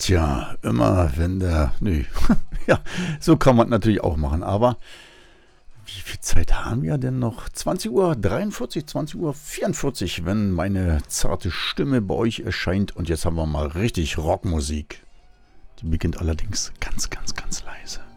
Tja, immer wenn der... Nö, ja, so kann man natürlich auch machen. Aber wie viel Zeit haben wir denn noch? 20:43 Uhr, 20:44 Uhr, wenn meine zarte Stimme bei euch erscheint. Und jetzt haben wir mal richtig Rockmusik. Die beginnt allerdings ganz, ganz, ganz leise.